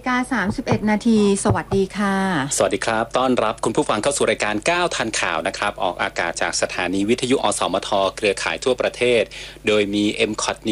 9:31 นาทีสวัสดีค่ะสวัสดีครับต้อนรับคุณผู้ฟังเข้าสู่รายการ9ทันข่าวนะครับออกอากาศจากสถานีวิทยุอสมทเครือข่ายทั่วประเทศโดยมี MCOT